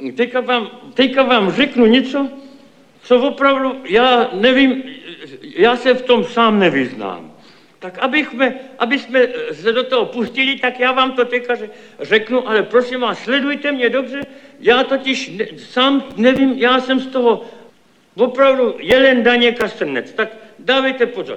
teďka vám řeknu něco, co opravdu, já nevím, já se v tom sám nevyznám. Tak aby jsme se do toho pustili, tak já vám to teďka řeknu, ale prosím vás, sledujte mě dobře, já totiž sám nevím, já jsem z toho opravdu jelen Daněka Strnec, tak dávejte pozor.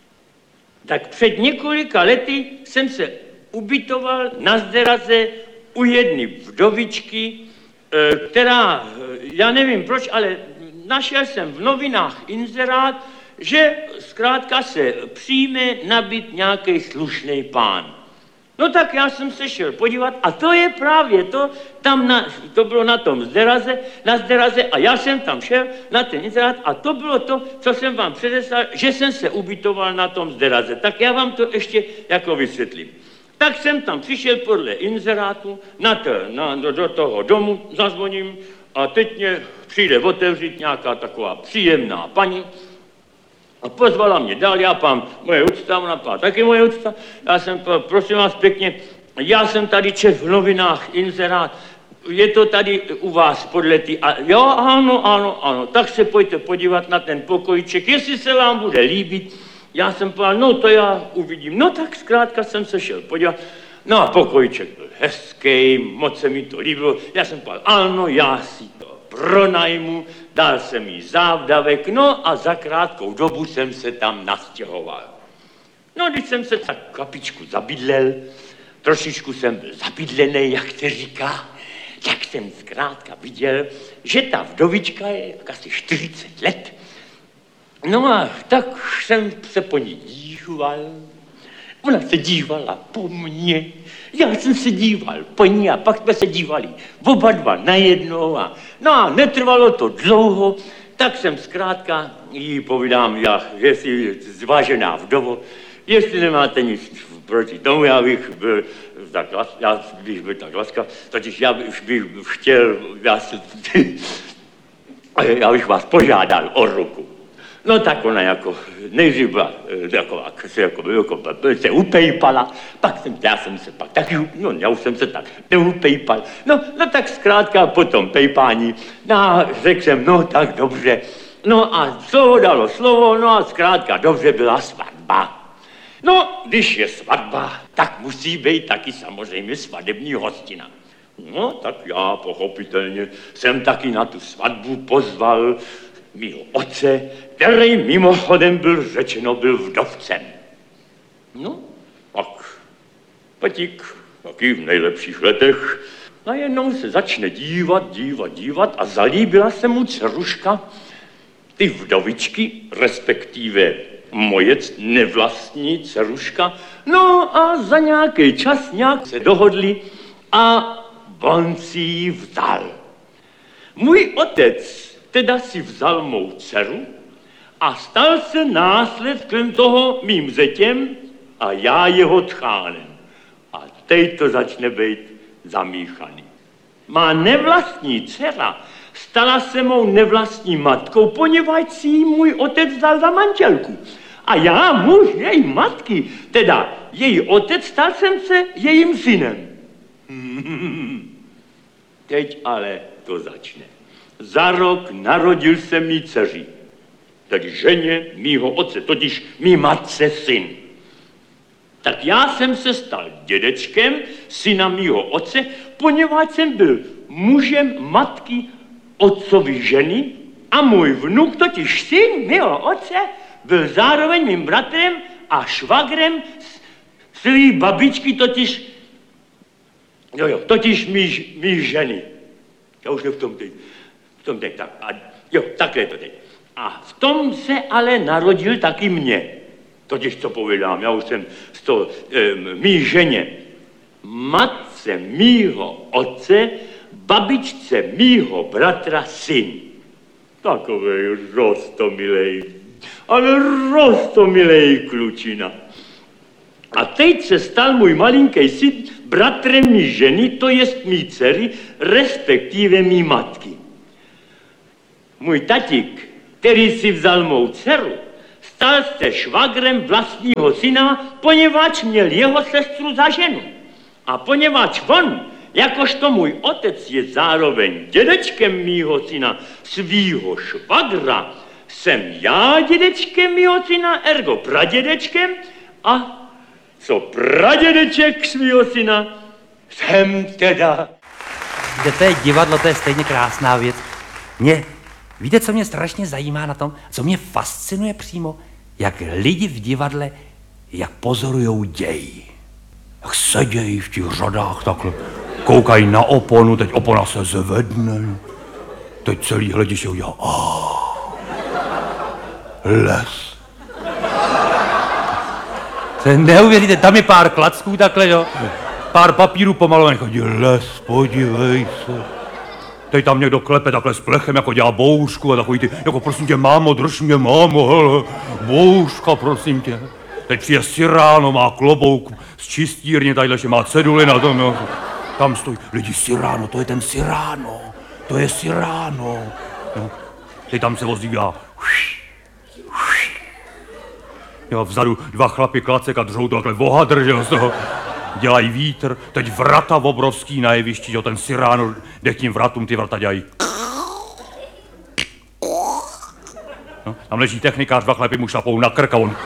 Tak před několika lety jsem se ubytoval na Zderaze u jedné vdovičky, která, já nevím proč, ale našel jsem v novinách inzerát, že zkrátka se přijme nabít nějaký slušný pán. No tak já jsem se šel podívat a to je právě to, to bylo na tom Zderaze a já jsem tam šel na ten inzerát a to bylo to, co jsem vám předeslal, že jsem se ubytoval na tom Zderaze. Tak já vám to ještě jako vysvětlím. Tak jsem tam přišel podle inzerátu do toho domu, zazvoním a teď mě přijde otevřít nějaká taková příjemná paní a pozvala mě dál, já pám moje úcta, ona pá taky moje úcta, já jsem, prosím vás pěkně, já jsem tady četl v novinách inzerát, je to tady u vás podle ty, a jo, ano, tak se pojďte podívat na ten pokojíček, jestli se vám bude líbit. Já jsem povedal, no to já uvidím. No tak zkrátka jsem se šel podívat. No a pokojíček byl hezký, moc se mi to líbilo. Já jsem povedal, ano, já si to pronajmu, dal jsem jí závdavek, no a za krátkou dobu jsem se tam nastěhoval. No, když jsem se tak kapičku zabydlel, trošičku jsem byl zabydlený, jak se říká, tak jsem zkrátka viděl, že ta vdovička je asi 40 let. No a tak jsem se po ní díval, ona se dívala po mně, já jsem se díval po ní a pak jsme se dívali oba dva najednou no a netrvalo to dlouho, tak jsem zkrátka jí povídám, jestli zvážená vdovo, jestli nemáte nic proti tomu, já bych byl tak laskav, totiž já bych chtěl, já bych vás požádal o ruku. No tak ona jako nejdřív byla taková, se upejpala, pak já jsem se pak taky, já už jsem se tak neupejpal. No tak zkrátka po tom pejpání, řekl jsem, no tak dobře. No a slovo dalo slovo, no a zkrátka dobře byla svatba. No, když je svatba, tak musí být taky samozřejmě svadební hostina. No, tak já pochopitelně jsem taky na tu svatbu pozval mýho otce, který mimochodem byl vdovcem. No, pak Patík, taky v nejlepších letech, najednou se začne dívat a zalíbila se mu dceruška, ty vdovičky, respektive moje nevlastní dceruška, no a za nějaký čas nějak se dohodli a on si ji vzal. Můj otec teda si vzal mou dceru a stal se následkem toho mým zetěm a já jeho tchánem. A teď to začne být zamíchaný. Má nevlastní dcera stala se mou nevlastní matkou, poněvadž si ji můj otec vzal za manželku. A já, muž její matky, teda její otec, stal jsem se jejím synem. Teď ale to začne. Za rok narodil se mý dceři, tedy ženě mýho otce, totiž mý matce syn. Tak já jsem se stal dědečkem syna mýho otce, poněvadž jsem byl mužem matky otcovy ženy a můj vnuk, totiž syn mýho otce, byl zároveň mým bratrem a švagrem svý babičky, totiž mý ženy. Já už ne v tom teď, tak. A jo, takhle to teď. A v tom se ale narodil taky mě. Totiž co povídám, já už jsem z toho mý ženě, matce mýho otce, babičce mýho bratra syn. Takovej rostomilej klučina. A teď se stal můj malinký syn bratrem mý ženy, to jest mý dcery, respektive mý matky. Můj tatík, který si vzal mou dceru, stal se švagrem vlastního syna, poněvadž měl jeho sestru za ženu. A poněvadž on jakožto můj otec je zároveň dědečkem mýho syna, svýho švagra, jsem já dědečkem mýho syna, ergo pradědečkem, a co pradědeček svýho syna, jsem teda. Kde to je divadlo, to je stejně krásná věc. Víte, co mě strašně zajímá na tom, co mě fascinuje přímo, jak lidi v divadle, jak pozorujou děj. Jak sedějí v těch řadách takhle, koukají na oponu, teď opona se zvedne, teď celý hlediště udělá les. To neuvěříte, tam je pár klacků takhle, jo, pár papírů pomalu, chodí les, podívej se. Teď tam někdo klepe takhle s plechem, jako dělá bouřku a takový ty, jako prosím tě, mámo, drž mě, mámo, hele, bouřka, prosím tě. Teď přijde Cyrano, má klobouk z čistírny, tadyhle, že má ceduly na tom, jo. Tam stojí, lidi, Cyrano, to je ten Cyrano, to je Cyrano. Jo. Teď tam se ozývá, jo, vzadu dva chlapi klacek a držou to takhle vohadr, že jo, z toho. Dělají vítr, teď vrata obrovský na jevišti, jo, ten Cyrano jde k tím vratům, ty vrata dělají. No, tam leží technikář, dva chlapy mu šlapou na krk a on.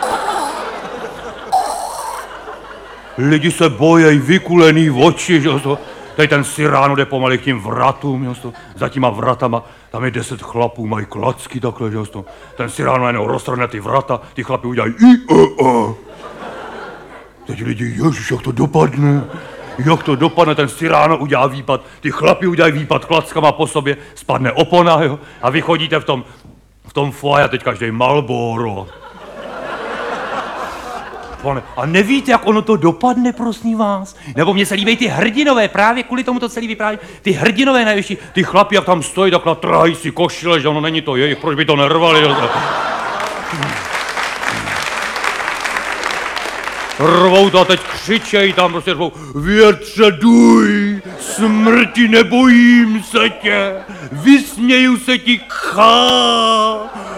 Lidi se bojejí, vykulený oči, že jo, teď ten Cyrano jde pomalu k tím vratům, jo, za těma vratama, tam je 10 chlapů, mají klacky takhle, že jo, ten Cyrano jenom roztrhne ty vrata, ty chlapi udělají Teď lidi, ježiš, jak to dopadne, ten Cyrano udělá výpad, ty chlapi udělají výpad klackama po sobě, spadne opona, jo, a vy chodíte v tom foaje, teď každý Marlboro. A nevíte, jak ono to dopadne, prosím vás? Nebo mně se líbí ty hrdinové, právě kvůli tomu to celý vyprávím, ty hrdinové na jevišti, ty chlapi, jak tam stojí, takhle trhají si košile, že ono není to jejich, proč by to nervali, jo? Rvou to a teď křičejí tam, prostě řvou, větře duj, smrti nebojím se tě, vysměju se ti, chá.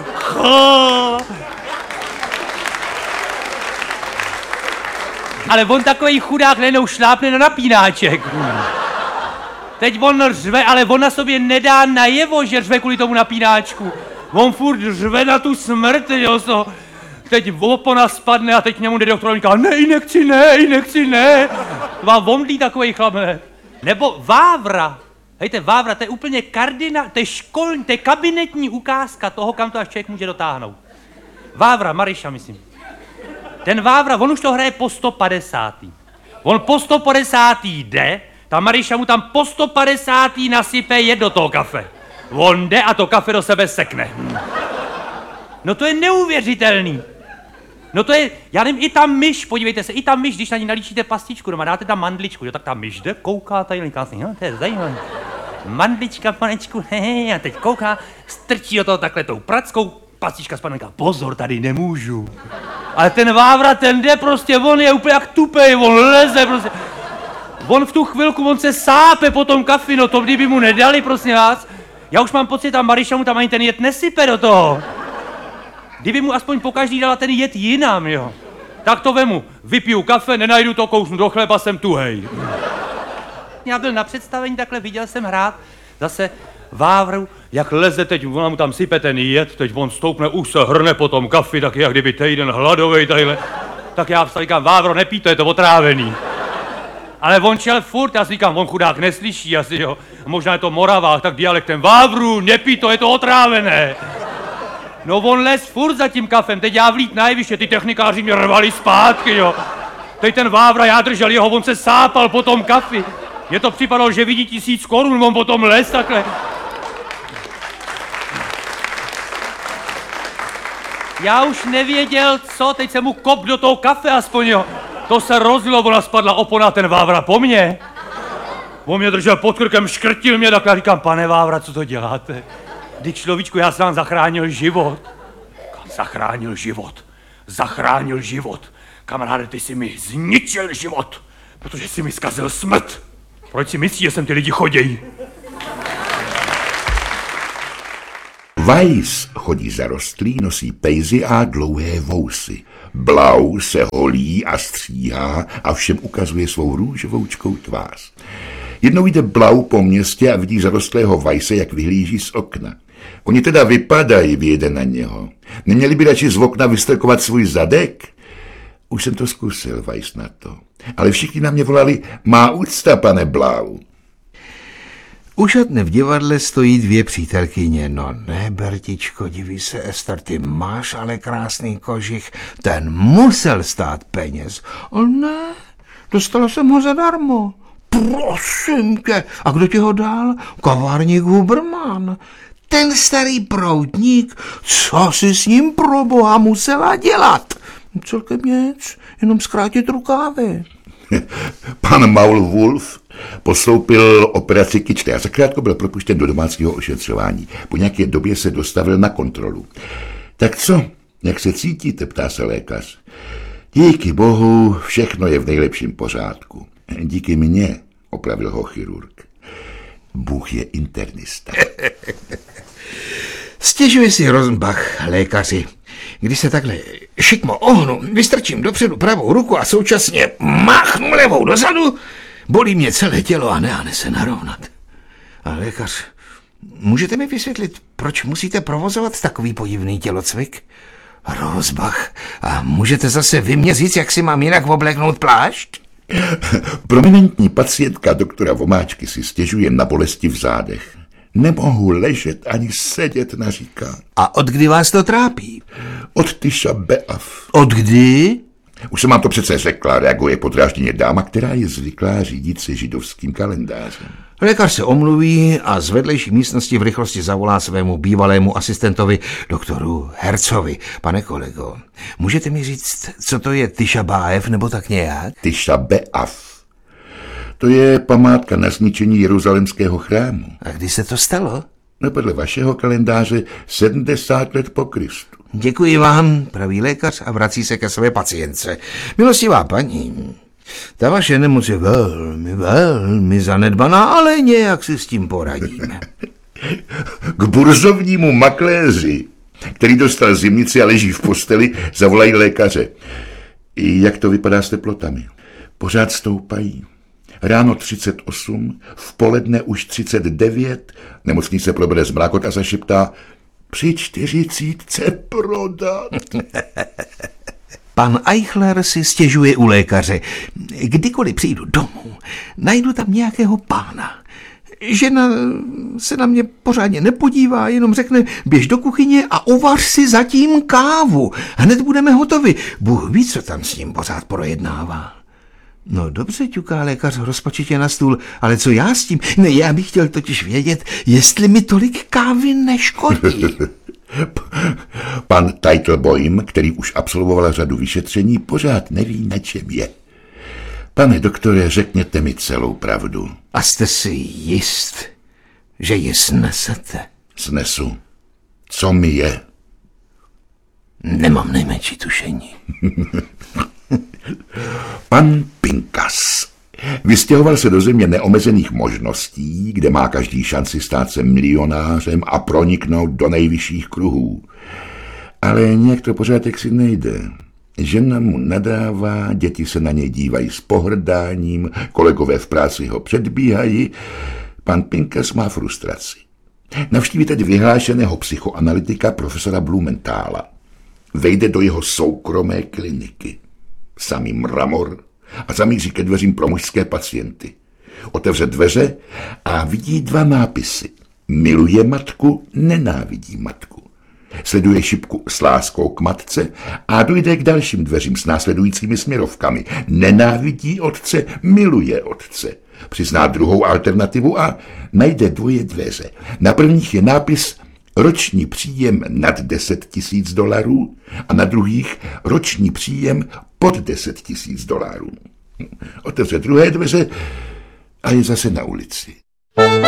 Ale on takový chudák nenou šlápne na napínáček. Teď on řve, ale on na sobě nedá najevo, že řve kvůli tomu napínáčku. On furt řve na tu smrt, jo, teď opona spadne a teď k němu jde doktor a říká, nechci, ne. Vám vomdlí takovej chlap, ne? Nebo Vávra. Hejte, Vávra, to je úplně to je kabinetní ukázka toho, kam to až člověk může dotáhnout. Vávra, Maryša, myslím. Ten Vávra, on už to hraje po 150. On po 150. jde, ta Maryša mu tam po 150. nasype jed do toho kafe. On jde a to kafe do sebe sekne. No to je neuvěřitelný. No to je, já nevím, i ta myš, podívejte se, i ta myš, když na ní nalíčíte pastičku doma, dáte tam mandličku, jo, tak ta myš jde, kouká tady, no to je zajímavé. Mandlička, panečku, a teď kouká, strčí do toho takhle tou prackou, pastička spadne, pozor, tady nemůžu. Ale ten Vávra, ten jde prostě, on je úplně jak tupej, on leze prostě. On v tu chvilku, on se sápe po tom kafi, no to kdyby mu nedali, prosím vás. Já už mám pocit, ta Maryša mu tam ani ten jed nesype do toho. Kdyby mu aspoň pokaždý dala ten jed jinam, jo. Tak to vemu, vypiju kafe, nenajdu to, kousnu do chleba, jsem tuhej. Já byl na představení, takhle viděl jsem hrát zase Vávru, jak leze teď, ona mu tam sype ten jed, teď on stoupne, už se hrne po tom kafi, tak jak kdyby týden hladovej tadyhle. Tak já vstali, říkám, Vávro, nepij, to je to otrávený. Ale on šel furt, já si říkám, on chudák neslyší asi, jo. Možná je to Moravák, tak dialektem, Vávru, nepij, to je to otrávené. No on les furt za tím kafem, teď já vlít na jeviště, ty technikáři mě rvali zpátky, jo. Teď ten Vávra, já držel jeho, on se sápal po tom kafi. Mně to připadalo, že vidí 1000 korun, on potom les takhle. Já už nevěděl, co, teď jsem mu kop do toho kafe aspoň, jo. To se rozlilo, ona spadla opona, ten Vávra po mně. On mě držel pod krkem, škrtil mě, takhle říkám, pane Vávra, co to děláte? Vždyť človíčku, já jsem vám zachránil život. Zachránil život. Kamaráde, ty jsi mi zničil život, protože jsi mi zkazil smrt. Proč si myslíš, že sem ty lidi chodějí? Weiss chodí zarostlý, nosí pejzy a dlouhé vousy. Blau se holí a stříhá a všem ukazuje svou růžovoučkou tvář. Jednou jde Blau po městě a vidí zarostlého Weisse, jak vyhlíží z okna. Oni teda vypadají, vyjede na něho. Neměli by radši z okna vystrkovat svůj zadek? Už jsem to zkusil, Weiss na to. Ale všichni na mě volali, má úcta, pane Blau. U šatny v divadle stojí dvě přítelkyně. No ne, Bertičko, diví se Ester, ty máš ale krásný kožich. Ten musel stát peněz. Ale ne, dostala jsem ho zadarmo. Prosím tě. A kdo ti ho dal? Kavárník Huberman. Ten starý proutník, co si s ním pro boha musela dělat? Celkem nic, jenom zkrátit rukávy. Pan Maulwurf postoupil operaci kyčle a zakrátko byl propuštěn do domácího ošetřování. Po nějaké době se dostavil na kontrolu. Tak co, jak se cítíte, ptá se lékař. Díky bohu, všechno je v nejlepším pořádku. Díky mně, opravil ho chirurg. Bůh je internista. Stěžuje si Rosenbach, lékaři. Když se takhle šikmo ohnu, vystrčím dopředu pravou ruku a současně máchnu levou dozadu, bolí mě celé tělo a neáne se narovnat. A lékař, můžete mi vysvětlit, proč musíte provozovat takový podivný tělocvik? Rosbach, a můžete zase vy mě říct, jak si mám jinak obléknout plášť? Prominentní pacientka doktora Vomáčky si stěžuje na bolesti v zádech. Nemohu ležet ani sedět, naříká. A od kdy vás to trápí? Od Tisha B'Av. Od kdy? Už jsem vám to přece řekla, reaguje podrážděně dáma, která je zvyklá řídit se židovským kalendářem. Lékař se omluví a z vedlejší místnosti v rychlosti zavolá svému bývalému asistentovi, doktoru Hercovi. Pane kolego, můžete mi říct, co to je Tisha B'Av nebo tak nějak? Tisha B'Av. To je památka na zničení jeruzalemského chrámu. A kdy se to stalo? No podle vašeho kalendáře 70 let po Kristu. Děkuji vám, praví lékař a vrací se ke své pacientce. Milostivá paní, ta vaše nemoc je velmi zanedbaná, ale nějak si s tím poradíme. K burzovnímu makléři, který dostal zimnici a leží v posteli, zavolají lékaře. Jak to vypadá s teplotami? Pořád stoupají. Ráno 38, v poledne už 39, nemocnice probere zmrákot a zašeptá, při 40 prodat. Pan Eichler si stěžuje u lékaře. Kdykoliv přijdu domů, najdu tam nějakého pána. Žena se na mě pořádně nepodívá, jenom řekne, běž do kuchyně a uvař si zatím kávu. Hned budeme hotovi. Bůh ví, co tam s ním pořád projednává. No dobře, ťuká lékař rozpačitě na stůl, ale co já s tím? Ne, já bych chtěl totiž vědět, jestli mi tolik kávy neškodí. Pan Teitelboim, který už absolvoval řadu vyšetření, pořád neví, na čem je. Pane doktore, řekněte mi celou pravdu. A jste si jist, že ji snesete? Snesu. Co mi je? Nemám nejmenší tušení. Pan Pinkas vystěhoval se do země neomezených možností, kde má každý šanci stát se milionářem a proniknout do nejvyšších kruhů. Ale nějak to pořád jaksi nejde. Žena mu nadává, děti se na něj dívají s pohrdáním, kolegové v práci ho předbíhají. Pan Pinkas má frustraci. Navštíví tedy vyhlášeného psychoanalytika profesora Blumenthala. Vejde do jeho soukromé kliniky. Samý mramor a zamíří ke dveřím pro mužské pacienty. Otevře dveře a vidí dva nápisy. Miluje matku, nenávidí matku. Sleduje šipku s láskou k matce a dojde k dalším dveřím s následujícími směrovkami. Nenávidí otce, miluje otce. Přizná druhou alternativu a najde dvoje dveře. Na prvních je nápis roční příjem nad $10 000 a na druhých roční příjem pod $10 000. Otevře druhé dveře a je zase na ulici.